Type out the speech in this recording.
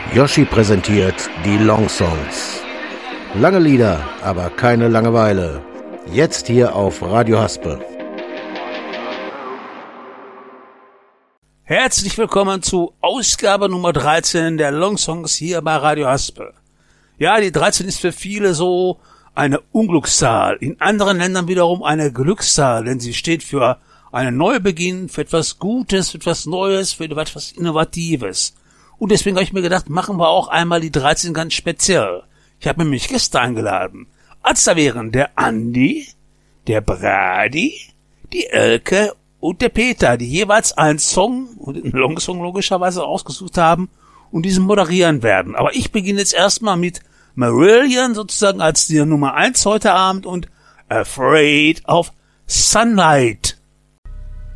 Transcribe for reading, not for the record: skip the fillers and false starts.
Yoshi präsentiert die Long Songs. Lange Lieder, aber keine Langeweile. Jetzt hier auf Radio Haspe. Herzlich willkommen zu Ausgabe Nummer 13 der Long Songs hier bei Radio Haspe. Ja, die 13 ist für viele so eine Unglückszahl, in anderen Ländern wiederum eine Glückszahl, denn sie steht für einen Neubeginn, für etwas Gutes, für etwas Neues, für etwas Innovatives. Und deswegen habe ich mir gedacht, machen wir auch einmal die 13 ganz speziell. Ich habe mir mich Gäste eingeladen. Als da wären der Andi, der Brady, die Elke und der Peter, die jeweils einen Song und einen Longsong logischerweise ausgesucht haben und diesen moderieren werden. Aber ich beginne jetzt erstmal mit Marillion sozusagen als die Nummer 1 heute Abend und Afraid of Sunlight.